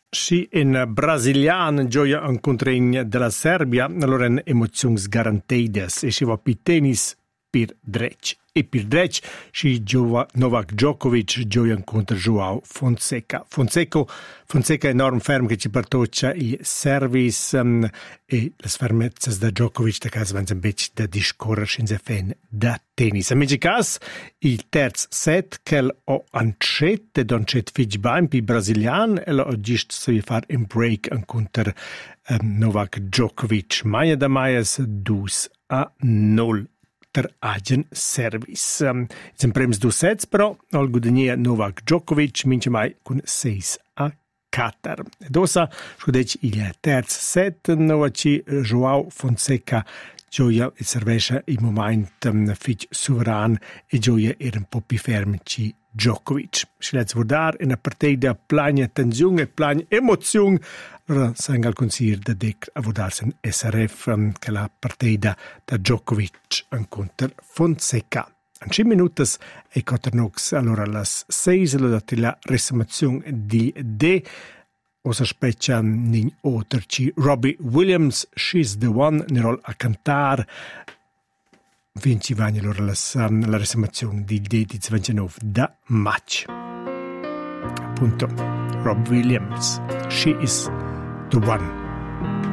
Sì, in brasiliano gioia incontra della Serbia, allora in emozioni garantidas e si va per tennis per drech. E per drech si gioia Novak Djokovic gioia incontra Joao Fonseca. Fonseca è enorm ferm che ci partoccia il service e le fermezze da Djokovic da casa vanno invece da discorrere senza fan da tennis. A Megicas il terzo set che ho ancette doncet fitch bain per brasilian e lo gist si far in break incontra Novak Djokovic. Maia da Maias 2-0. Per agent service. In prems 2 sets però al guadagnia Novak Djokovic mince mai con 6-4. Dosa scudec il terzo set novaci Joao Fonseca gioia e servesce il momento fitch suveran e gioia un po' più ferm ci Djokovic. Si lets vurdar in una partita plagna tensione e plagna emozione. Allora sangal consigliere da dec a vodarsi in SRF che la partita da Djokovic incontra Fonseca. In 5 minuti e Coternox allora las 6 allora la resumazione di D. Osa specie nin oterci Robbie Williams, She's the One, ne rol a cantar. Vinci vagni allora la resumazione di D di 29 da match. Punto. Rob Williams, She is the One.